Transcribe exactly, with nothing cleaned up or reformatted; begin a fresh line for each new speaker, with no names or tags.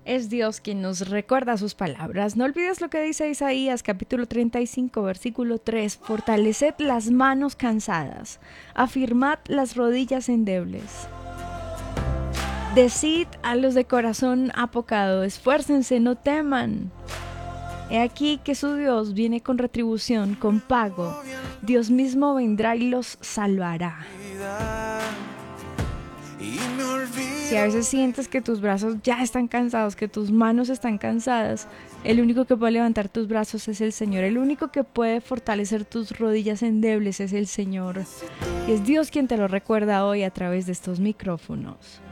Es Dios quien nos recuerda sus palabras. No olvides lo que dice Isaías capítulo treinta y cinco versículo tres. Fortaleced las manos cansadas, afirmad las rodillas endebles. Decid a los de corazón apocado, esfuércense, no teman. He aquí que su Dios viene con retribución, con pago. Dios mismo vendrá y los salvará. Si a veces sientes que tus brazos ya están cansados, que tus manos están cansadas, el único que puede levantar tus brazos es el Señor. El único que puede fortalecer tus rodillas endebles es el Señor. Y es Dios quien te lo recuerda hoy a través de estos micrófonos.